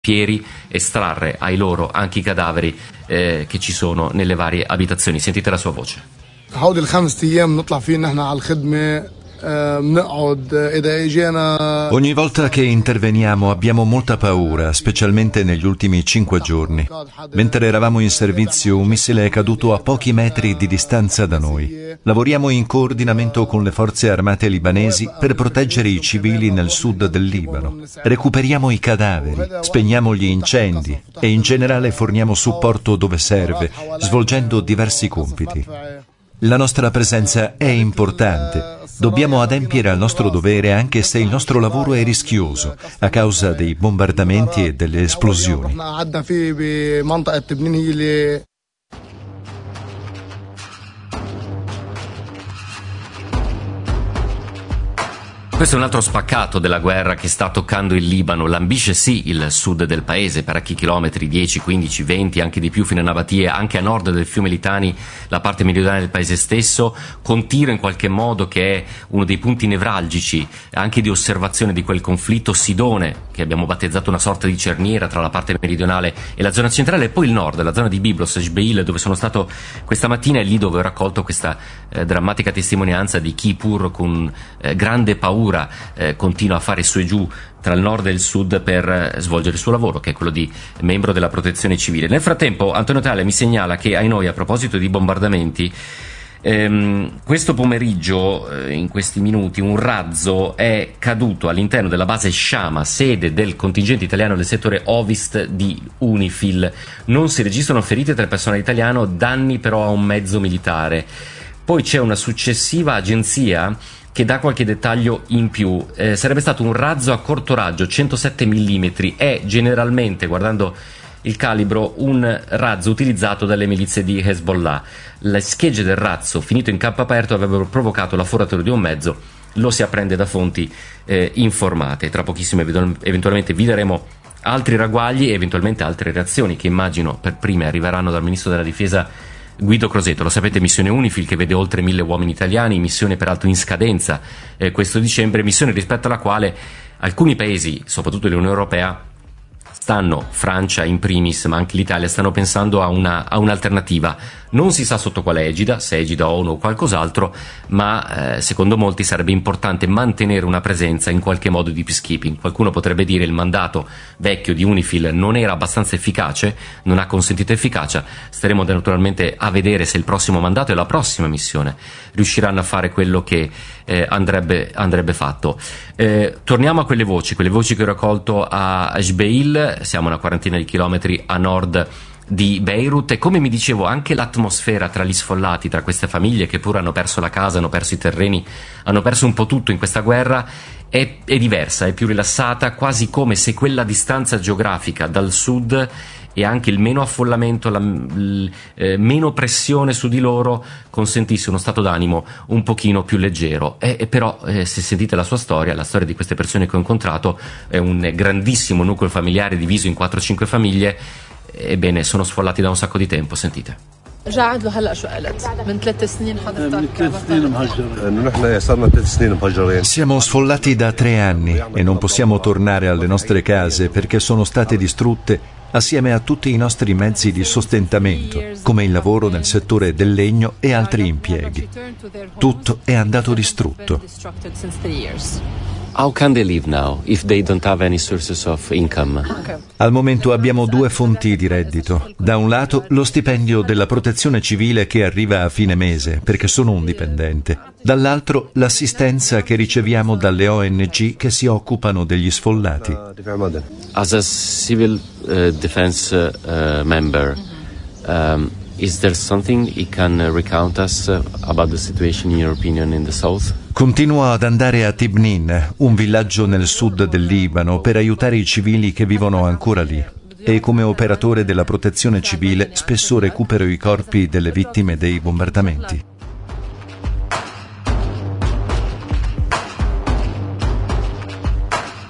estrarre ai loro anche i cadaveri che ci sono nelle varie abitazioni. Sentite la sua voce. هودي الخمس ايام نطلع فيه نحن على الخدمه بنقعد اذا اجينا. Ogni volta che interveniamo abbiamo molta paura, specialmente negli ultimi 5 giorni. Mentre eravamo in servizio, un missile è caduto a pochi metri di distanza da noi. Lavoriamo in coordinamento con le forze armate libanesi per proteggere i civili nel sud del Libano. Recuperiamo i cadaveri, spegniamo gli incendi e in generale forniamo supporto dove serve, svolgendo diversi compiti. La nostra presenza è importante. Dobbiamo adempiere al nostro dovere anche se il nostro lavoro è rischioso a causa dei bombardamenti e delle esplosioni. Questo è un altro spaccato della guerra che sta toccando il Libano. Lambisce sì il sud del paese, parecchi chilometri, 10, 15, 20, anche di più fino a Nabatia, anche a nord del fiume Litani, la parte meridionale del paese stesso, con Tiro in qualche modo che è uno dei punti nevralgici anche di osservazione di quel conflitto, Sidone, che abbiamo battezzato una sorta di cerniera tra la parte meridionale e la zona centrale, e poi il nord, la zona di Byblos, Eshbeil, dove sono stato questa mattina, e lì dove ho raccolto questa drammatica testimonianza di chi pur con grande paura continua a fare su e giù tra il nord e il sud per svolgere il suo lavoro, che è quello di membro della protezione civile. Nel frattempo Antonio Tale mi segnala che ai noi, a proposito di bombardamenti, questo pomeriggio, in questi minuti, un razzo è caduto all'interno della base Shama, sede del contingente italiano del settore Ovest di UNIFIL. Non si registrano ferite tra il personale italiano, danni però a un mezzo militare. Poi c'è una successiva agenzia che dà qualche dettaglio in più. Sarebbe stato un razzo a corto raggio 107 mm, è generalmente, guardando il calibro, un razzo utilizzato dalle milizie di Hezbollah. Le schegge del razzo finito in campo aperto avrebbero provocato la foratura di un mezzo, lo si apprende da fonti informate. Tra pochissimo eventualmente vi daremo altri ragguagli e eventualmente altre reazioni che immagino per prime arriveranno dal ministro della difesa Guido Crosetto. Lo sapete, missione UNIFIL che vede oltre 1000 uomini italiani, missione peraltro in scadenza questo dicembre, missione rispetto alla quale alcuni paesi, soprattutto l'Unione Europea, stanno, Francia in primis, ma anche l'Italia, stanno pensando a un'alternativa. Non si sa sotto quale egida, se egida ONU o qualcos'altro, ma secondo molti sarebbe importante mantenere una presenza in qualche modo di peacekeeping. Qualcuno potrebbe dire il mandato vecchio di UNIFIL non era abbastanza efficace, non ha consentito efficacia. Staremo naturalmente a vedere se il prossimo mandato e la prossima missione riusciranno a fare quello che andrebbe fatto. Torniamo a quelle voci che ho raccolto a Eshbeil. Siamo a una quarantina di chilometri a nord di Beirut, e come mi dicevo anche l'atmosfera tra gli sfollati, tra queste famiglie che pur hanno perso la casa, hanno perso i terreni, hanno perso un po' tutto in questa guerra, è diversa, è più rilassata, quasi come se quella distanza geografica dal sud e anche il meno affollamento, meno pressione su di loro consentisse uno stato d'animo un pochino più leggero. Però se sentite la sua storia, la storia di queste persone che ho incontrato, è un grandissimo nucleo familiare diviso in 4-5 famiglie. Ebbene, sono sfollati da un sacco di tempo, sentite. Siamo sfollati da 3 anni e non possiamo tornare alle nostre case perché sono state distrutte assieme a tutti i nostri mezzi di sostentamento, come il lavoro nel settore del legno e altri impieghi. Tutto è andato distrutto. How can they live now if they don't have any sources of income? Al momento abbiamo 2 fonti di reddito. Da un lato lo stipendio della protezione civile che arriva a fine mese perché sono un dipendente. Dall'altro l'assistenza che riceviamo dalle ONG che si occupano degli sfollati. As a civil defense member, is there something you can recount us about the situation in your opinion in the south? Continuo ad andare a Tibnin, un villaggio nel sud del Libano, per aiutare i civili che vivono ancora lì. E come operatore della protezione civile spesso recupero i corpi delle vittime dei bombardamenti.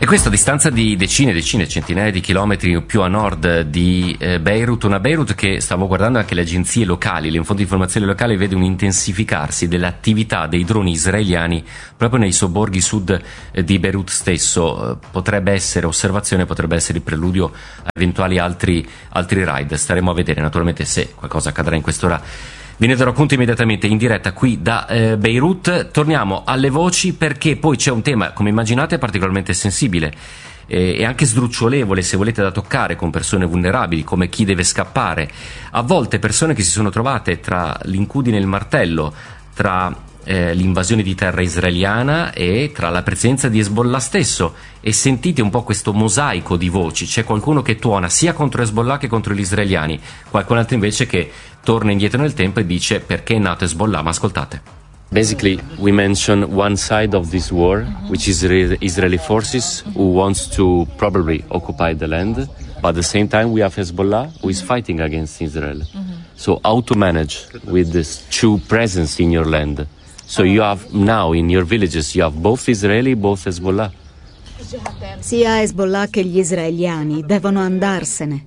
E questo a distanza di decine, centinaia di chilometri più a nord di Beirut, una Beirut che, stavo guardando anche le agenzie locali, le fonti di informazione locali, vede un intensificarsi dell'attività dei droni israeliani proprio nei sobborghi sud di Beirut stesso. Potrebbe essere osservazione, potrebbe essere il preludio a eventuali altri raid. Staremo a vedere naturalmente se qualcosa accadrà in quest'ora. Vi ne darò conto immediatamente in diretta qui da Beirut. Torniamo alle voci, perché poi c'è un tema, come immaginate, particolarmente sensibile e anche sdrucciolevole, se volete, da toccare, con persone vulnerabili come chi deve scappare. A volte persone che si sono trovate tra l'incudine e il martello, tra l'invasione di terra israeliana e tra la presenza di Hezbollah stesso, e sentite un po' questo mosaico di voci. C'è qualcuno che tuona sia contro Hezbollah che contro gli israeliani, qualcun altro invece che torna indietro nel tempo e dice perché è nato Hezbollah. Ma ascoltate. Basically, we mention one side of this war, which is Israeli forces who wants to probably occupy the land, but at the same time we have Hezbollah who is fighting against Israel. So how to manage with this two presence in your land? So you have now in your villages, you have both Israeli, both Hezbollah. Sia Hezbollah che gli israeliani devono andarsene.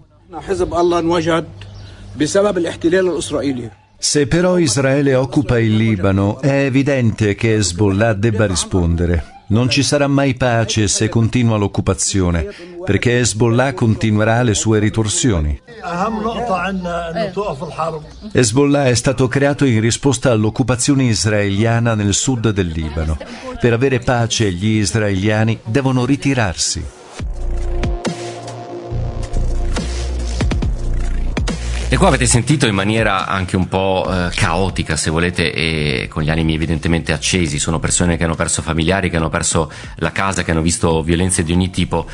Se però Israele occupa il Libano, è evidente che Hezbollah debba rispondere. Non ci sarà mai pace se continua l'occupazione, perché Hezbollah continuerà le sue ritorsioni. Hezbollah è stato creato in risposta all'occupazione israeliana nel sud del Libano. Per avere pace, gli israeliani devono ritirarsi. E qua avete sentito in maniera anche un po' caotica, se volete, e con gli animi evidentemente accesi. Sono persone che hanno perso familiari, che hanno perso la casa, che hanno visto violenze di ogni tipo.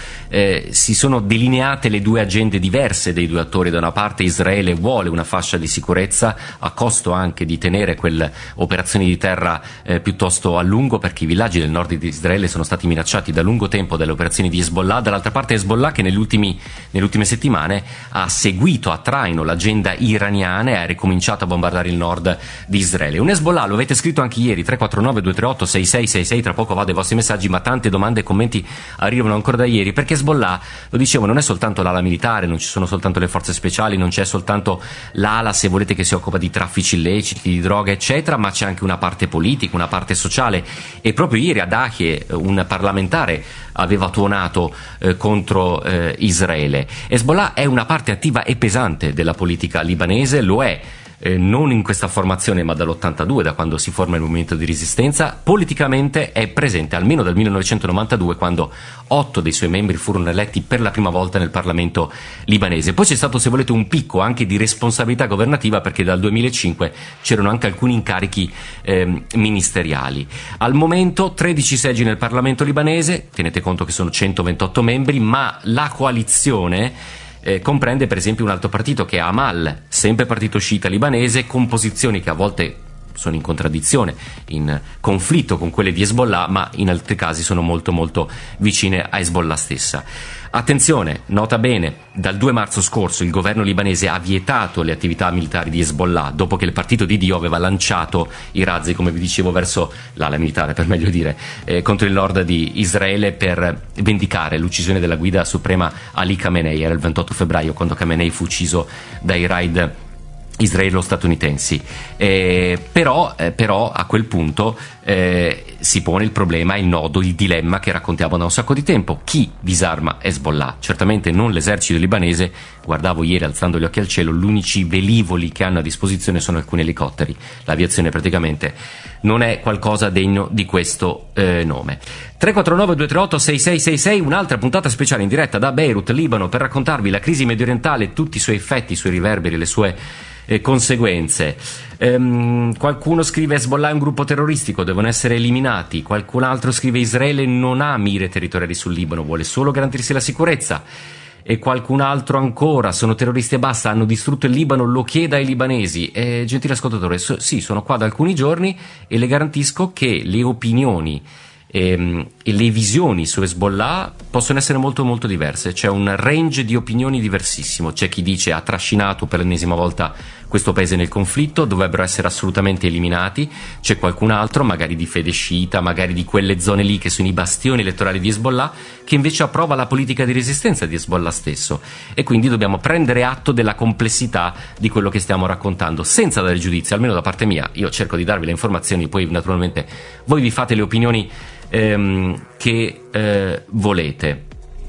Si sono delineate le due agende diverse dei due attori. Da una parte Israele vuole una fascia di sicurezza a costo anche di tenere quelle operazioni di terra piuttosto a lungo, perché i villaggi del nord di Israele sono stati minacciati da lungo tempo dalle operazioni di Hezbollah. Dall'altra parte Hezbollah, che nelle ultime settimane ha seguito a traino l'agenda iraniana e ha ricominciato a bombardare il nord di Israele. Un Hezbollah, lo avete scritto anche ieri, 349-238-6666, tra poco vado ai vostri messaggi, ma tante domande e commenti arrivano ancora da ieri, perché Hezbollah, lo dicevo, non è soltanto l'ala militare, non ci sono soltanto le forze speciali, non c'è soltanto l'ala, se volete, che si occupa di traffici illeciti, di droga, eccetera, ma c'è anche una parte politica, una parte sociale, e proprio ieri ad Ahie un parlamentare aveva tuonato contro Israele. Hezbollah è una parte attiva e pesante della politica libanese, lo è non in questa formazione ma dall'82, da quando si forma il movimento di resistenza. Politicamente è presente almeno dal 1992, quando 8 dei suoi membri furono eletti per la prima volta nel Parlamento libanese. Poi c'è stato, se volete, un picco anche di responsabilità governativa, perché dal 2005 c'erano anche alcuni incarichi ministeriali. Al momento 13 seggi nel Parlamento libanese, tenete conto che sono 128 membri, ma la coalizione comprende per esempio un altro partito che è Amal, sempre partito sciita libanese, con posizioni che a volte sono in contraddizione, in conflitto con quelle di Hezbollah, ma in altri casi sono molto molto vicine a Hezbollah stessa. Attenzione, nota bene, dal 2 marzo scorso il governo libanese ha vietato le attività militari di Hezbollah, dopo che il partito di Dio aveva lanciato i razzi, come vi dicevo, verso l'ala militare, per meglio dire, contro il nord di Israele, per vendicare l'uccisione della guida suprema Ali Khamenei. Era il 28 febbraio quando Khamenei fu ucciso dai raid israelo-statunitensi. Però a quel punto si pone il problema, il nodo, il dilemma che raccontiamo da un sacco di tempo: chi disarma Hezbollah? Certamente non l'esercito libanese. Guardavo ieri, alzando gli occhi al cielo, gli unici velivoli che hanno a disposizione sono alcuni elicotteri. L'aviazione praticamente non è qualcosa degno di questo nome. 349-238-6666, un'altra puntata speciale in diretta da Beirut, Libano, per raccontarvi la crisi mediorientale, tutti i suoi effetti, i suoi riverberi, le sue conseguenze. Qualcuno scrive: Hezbollah è un gruppo terroristico, devono essere eliminati. Qualcun altro scrive: Israele non ha mire territoriali sul Libano, vuole solo garantirsi la sicurezza. E qualcun altro ancora: sono terroristi e basta, hanno distrutto il Libano, lo chieda ai libanesi. Gentile ascoltatore, sì, sono qua da alcuni giorni e le garantisco che le opinioni e le visioni su Hezbollah possono essere molto molto diverse. C'è un range di opinioni diversissimo. C'è chi dice ha trascinato per l'ennesima volta questo paese nel conflitto, dovrebbero essere assolutamente eliminati. C'è qualcun altro, magari di fede sciita, magari di quelle zone lì che sono i bastioni elettorali di Hezbollah, che invece approva la politica di resistenza di Hezbollah stesso, e quindi dobbiamo prendere atto della complessità di quello che stiamo raccontando, senza dare giudizio, almeno da parte mia. Io cerco di darvi le informazioni, poi naturalmente voi vi fate le opinioni che volete.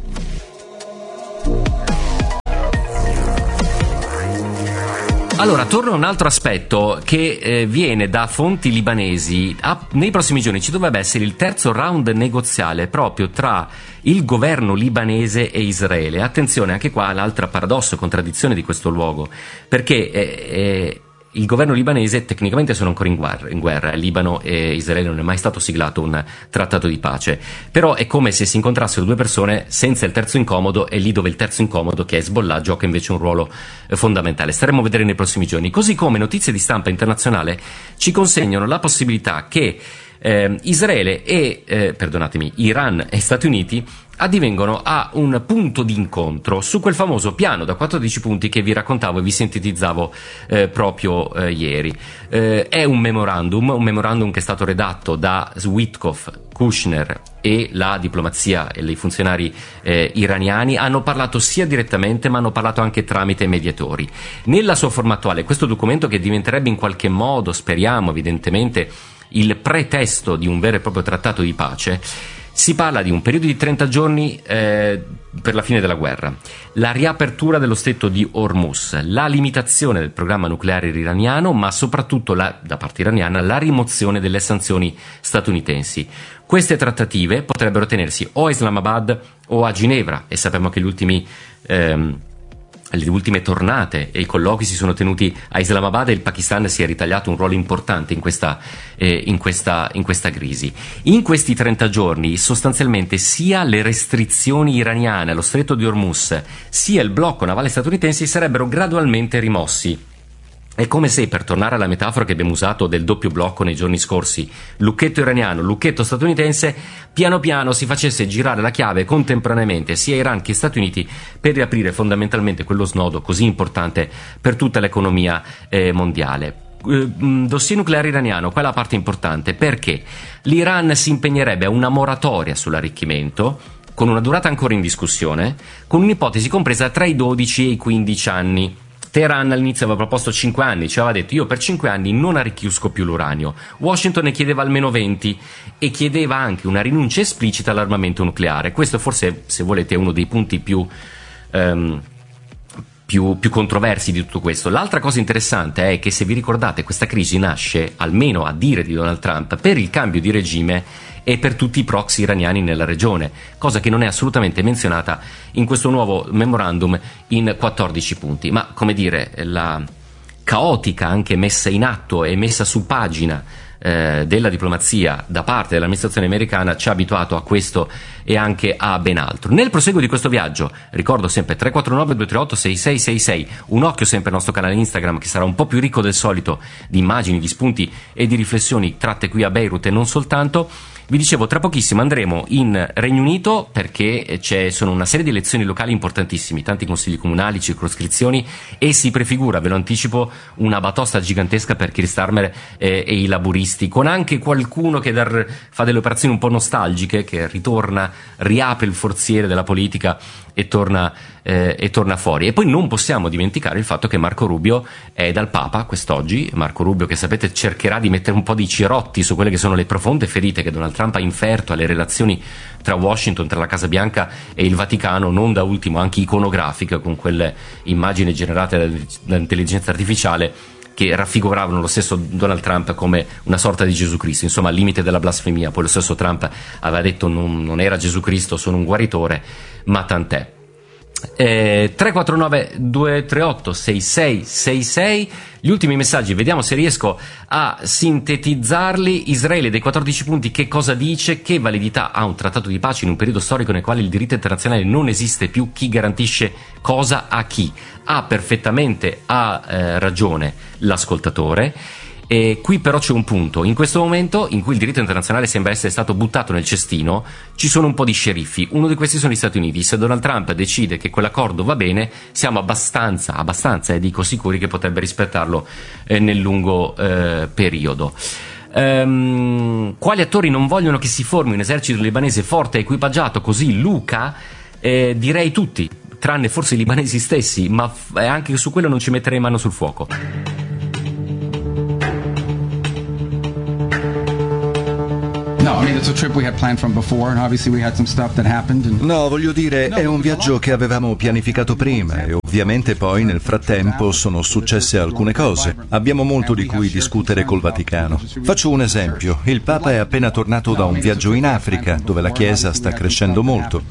Allora, torno a un altro aspetto che viene da fonti libanesi. Nei prossimi giorni ci dovrebbe essere il terzo round negoziale proprio tra il governo libanese e Israele. Attenzione, anche qua l'altra paradosso e contraddizione di questo luogo, perché il governo libanese tecnicamente sono ancora in guerra. Il Libano e Israele non è mai stato siglato un trattato di pace, però è come se si incontrassero due persone senza il terzo incomodo, e lì dove il terzo incomodo, che è Hezbollah, gioca invece un ruolo fondamentale. Staremo a vedere nei prossimi giorni. Così come notizie di stampa internazionale ci consegnano la possibilità che Israele e Iran e Stati Uniti addivengono a un punto di incontro su quel famoso piano da 14 punti che vi raccontavo e vi sintetizzavo proprio ieri. È un memorandum che è stato redatto da Witkoff, Kushner e la diplomazia e i funzionari iraniani. Hanno parlato sia direttamente, ma hanno parlato anche tramite mediatori. Nella sua forma attuale, questo documento, che diventerebbe in qualche modo, speriamo evidentemente, il pretesto di un vero e proprio trattato di pace, si parla di un periodo di 30 giorni per la fine della guerra, la riapertura dello stretto di Hormuz, la limitazione del programma nucleare iraniano, ma soprattutto da parte iraniana la rimozione delle sanzioni statunitensi. Queste trattative potrebbero tenersi o a Islamabad o a Ginevra, e sappiamo che le ultime tornate e i colloqui si sono tenuti a Islamabad, e il Pakistan si è ritagliato un ruolo importante in questa crisi. In questi 30 giorni sostanzialmente sia le restrizioni iraniane allo stretto di Hormuz sia il blocco navale statunitense sarebbero gradualmente rimossi. È come se, per tornare alla metafora che abbiamo usato del doppio blocco nei giorni scorsi, lucchetto iraniano, lucchetto statunitense, piano piano si facesse girare la chiave contemporaneamente sia Iran che Stati Uniti per riaprire fondamentalmente quello snodo così importante per tutta l'economia mondiale. Dossier nucleare iraniano, qual è la parte importante? Perché l'Iran si impegnerebbe a una moratoria sull'arricchimento, con una durata ancora in discussione, con un'ipotesi compresa tra i 12 e i 15 anni. Teheran all'inizio aveva proposto 5 anni, ci aveva detto: io per 5 anni non arricchisco più l'uranio. Washington ne chiedeva almeno 20 e chiedeva anche una rinuncia esplicita all'armamento nucleare. Questo forse, se volete, è uno dei punti più controversi di tutto questo. L'altra cosa interessante è che, se vi ricordate, questa crisi nasce, almeno a dire di Donald Trump, per il cambio di regime e per tutti i proxy iraniani nella regione, cosa che non è assolutamente menzionata in questo nuovo memorandum in 14 punti. Ma, come dire, la caotica anche messa in atto e messa su pagina della diplomazia da parte dell'amministrazione americana ci ha abituato a questo e anche a ben altro. Nel proseguo di questo viaggio, ricordo sempre 349-238-6666, un occhio sempre al nostro canale Instagram, che sarà un po' più ricco del solito di immagini, di spunti e di riflessioni tratte qui a Beirut e non soltanto. Vi dicevo, tra pochissimo andremo in Regno Unito, perché sono una serie di elezioni locali importantissimi, tanti consigli comunali, circoscrizioni, e si prefigura, ve lo anticipo, una batosta gigantesca per Keir Starmer e i laburisti, con anche qualcuno che fa delle operazioni un po' nostalgiche, che riapre il forziere della politica e torna fuori. E poi non possiamo dimenticare il fatto che Marco Rubio è dal Papa quest'oggi. Marco Rubio, che sapete cercherà di mettere un po' di cerotti su quelle che sono le profonde ferite che Donald Trump ha inferto alle relazioni tra Washington, tra la Casa Bianca e il Vaticano, non da ultimo anche iconografiche, con quelle immagini generate dall'intelligenza artificiale che raffiguravano lo stesso Donald Trump come una sorta di Gesù Cristo, insomma al limite della blasfemia. Poi lo stesso Trump aveva detto non era Gesù Cristo, sono un guaritore, ma tant'è. 349-238-6666, gli ultimi messaggi, vediamo se riesco a sintetizzarli. Israele dei 14 punti che cosa dice? Che validità ha un trattato di pace in un periodo storico nel quale il diritto internazionale non esiste più? Chi garantisce cosa a chi? Ha perfettamente ragione l'ascoltatore. E qui però c'è un punto: in questo momento in cui il diritto internazionale sembra essere stato buttato nel cestino, ci sono un po' di sceriffi. Uno di questi sono gli Stati Uniti. Se Donald Trump decide che quell'accordo va bene, siamo abbastanza dico sicuri che potrebbe rispettarlo nel lungo periodo. Quali attori non vogliono che si formi un esercito libanese forte e equipaggiato così, Luca? Direi tutti, tranne forse i libanesi stessi, ma anche su quello non ci metterei mano sul fuoco. No, voglio dire, è un viaggio che avevamo pianificato prima e ovviamente poi nel frattempo sono successe alcune cose. Abbiamo molto di cui discutere col Vaticano. Faccio un esempio: il Papa è appena tornato da un viaggio in Africa, dove la Chiesa sta crescendo molto.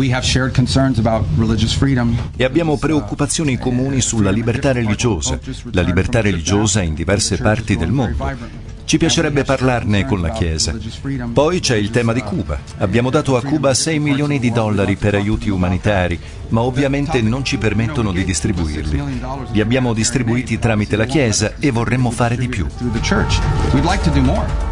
E abbiamo preoccupazioni comuni sulla libertà religiosa in diverse parti del mondo. Ci piacerebbe parlarne con la Chiesa. Poi c'è il tema di Cuba. Abbiamo dato a Cuba $6 milioni per aiuti umanitari, ma ovviamente non ci permettono di distribuirli. Li abbiamo distribuiti tramite la Chiesa e vorremmo fare di più.